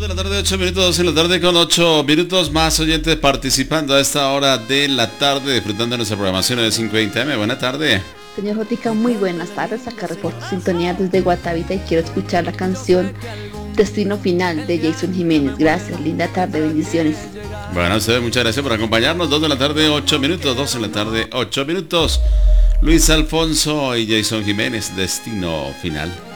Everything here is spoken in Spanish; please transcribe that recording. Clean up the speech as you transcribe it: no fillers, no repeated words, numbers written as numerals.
de la tarde, 8 minutos, 2 en la tarde con 8 minutos más oyentes participando a esta hora de la tarde, disfrutando de nuestra programación de 5:20 AM. Buena tarde. Señor Jotica, muy buenas tardes. Acá reporto sintonía desde Guatavita y quiero escuchar la canción Destino Final de Jason Jiménez. Gracias, linda tarde, bendiciones. Bueno, a ustedes muchas gracias por acompañarnos. 2 de la tarde, 8 minutos, 2 en la tarde, 8 minutos. Luis Alfonso y Jason Jiménez, Destino Final.